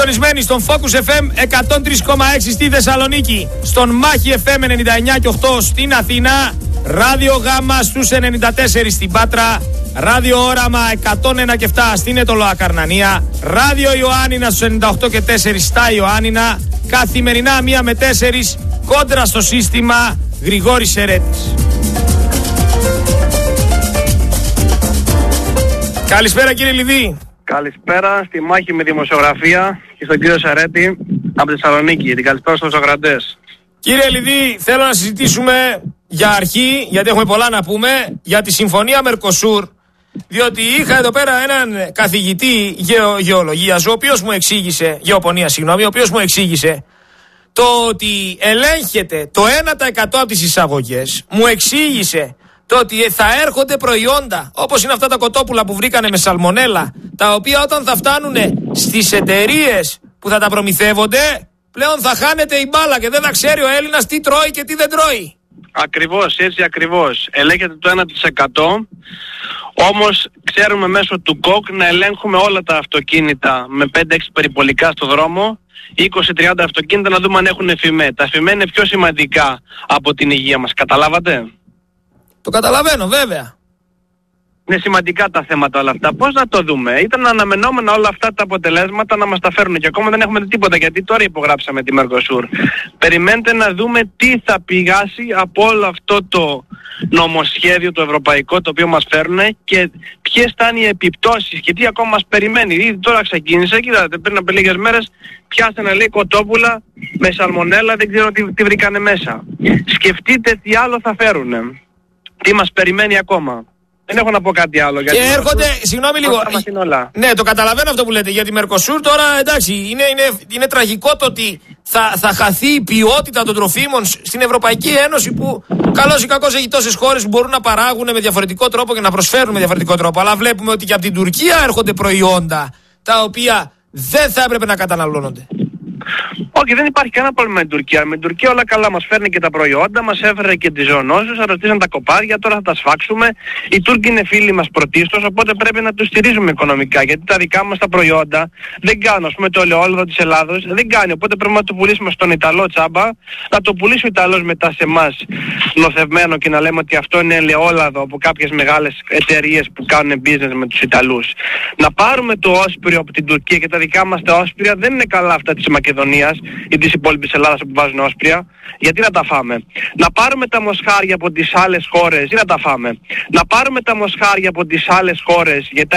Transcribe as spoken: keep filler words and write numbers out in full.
συντονισμένοι στον Focus εφ εμ εκατόν τρία κόμμα έξι στη Θεσσαλονίκη, στον Μάχη εφ εμ ενενήντα εννιά κόμμα οκτώ στην Αθήνα, Ράδιο Γάμα στους ενενήντα τέσσερα στην Πάτρα, Ράδιο Όραμα εκατόν ένα κόμμα επτά στην Αιτωλοακαρνανία, Ράδιο Ιωάννινα στους ενενήντα οκτώ κόμμα τέσσερα στα Ιωάννινα, καθημερινά μία με τέσσερα κόντρα στο σύστημα Γρηγόρης Ερέτης. Καλησπέρα κύριε Λιδί. Καλησπέρα στη μάχη με δημοσιογραφία και στον κύριο Σερέτη από τη Θεσσαλονίκη. Την καλησπέρα στους ακροατές. Κύριε Λιδί, θέλω να συζητήσουμε για αρχή, γιατί έχουμε πολλά να πούμε, για τη συμφωνία Μερκοσούρ. Διότι είχα εδώ πέρα έναν καθηγητή γεω, γεωλογίας, ο οποίος μου εξήγησε, γεωπονία συγγνώμη, ο οποίος μου εξήγησε το ότι ελέγχεται το ένα τοις εκατό από τις εισαγωγές. Μου εξήγησε το ότι θα έρχονται προϊόντα όπως είναι αυτά τα κοτόπουλα που βρήκανε με σαλμονέλα, τα οποία όταν θα φτάνουν στις εταιρείες που θα τα προμηθεύονται, πλέον θα χάνεται η μπάλα και δεν θα ξέρει ο Έλληνας τι τρώει και τι δεν τρώει. Ακριβώς, έτσι ακριβώς. Ελέγχεται το ένα τοις εκατό, όμως ξέρουμε μέσω του ΚΟΚ να ελέγχουμε όλα τα αυτοκίνητα με πέντε έξι περιπολικά στο δρόμο, είκοσι τριάντα αυτοκίνητα, να δούμε αν έχουν εφημέ. Τα εφημέ είναι πιο σημαντικά από την υγεία μας, καταλάβατε? Το καταλαβαίνω βέβαια. Είναι σημαντικά τα θέματα όλα αυτά. Πώς να το δούμε? Ήταν αναμενόμενα όλα αυτά τα αποτελέσματα να μας τα φέρουν και ακόμα δεν έχουμε τίποτα, γιατί τώρα υπογράψαμε τη Μερκοσούρ. Περιμένετε να δούμε τι θα πηγάσει από όλο αυτό το νομοσχέδιο το ευρωπαϊκό το οποίο μας φέρουν και ποιες θα είναι οι επιπτώσεις και τι ακόμα μας περιμένει. Ήδη τώρα ξεκίνησε, κοιτάτε, πριν από λίγες μέρες πιάσανε λέει κοτόπουλα με σαλμονέλα, δεν ξέρω τι, τι βρήκανε μέσα. Σκεφτείτε τι άλλο θα φέρουν. Τι μας περιμένει ακόμα. Δεν έχω να πω κάτι άλλο. Και έρχονται, συγγνώμη λίγο. Ναι, το καταλαβαίνω αυτό που λέτε. Για τη Μερκοσούρ τώρα εντάξει, είναι, είναι, είναι τραγικό το ότι θα, θα χαθεί η ποιότητα των τροφίμων στην Ευρωπαϊκή Ένωση, που καλώς ή κακώς έχει τόσες χώρες που μπορούν να παράγουν με διαφορετικό τρόπο και να προσφέρουν με διαφορετικό τρόπο. Αλλά βλέπουμε ότι και από την Τουρκία έρχονται προϊόντα τα οποία δεν θα έπρεπε να καταναλώνονται. Όχι, δεν υπάρχει κανένα πρόβλημα με την Τουρκία. Με την Τουρκία όλα καλά, μας φέρνει και τα προϊόντα, μας έφερε και τις ζωονόσους, αρρωστήσαν τα κοπάδια, τώρα θα τα σφάξουμε. Οι Τούρκοι είναι φίλοι μας πρωτίστως, οπότε πρέπει να τους στηρίζουμε οικονομικά. Γιατί τα δικά μας τα προϊόντα δεν κάνουν, ας πούμε το ελαιόλαδο της Ελλάδος δεν κάνει. Οπότε πρέπει να το πουλήσουμε στον Ιταλό τσάμπα, να το πουλήσει ο Ιταλός μετά σε εμάς νοθευμένο και να λέμε ότι αυτό είναι ελαιόλαδο από κάποιες μεγάλες εταιρείες που κάνουν business με τους Ιταλούς. Να πάρουμε το όσπριο από την Τουρκία και τα δικά μας τα όσπρια δεν είναι καλά αυτά της Μακεδονίας ή της υπόλοιπης Ελλάδας που βάζουν όσπρια, γιατί να τα φάμε. Να πάρουμε τα μοσχάρια από τις άλλες χώρες, ή να τα φάμε. Να πάρουμε τα μοσχάρια από τις άλλες χώρες, γιατί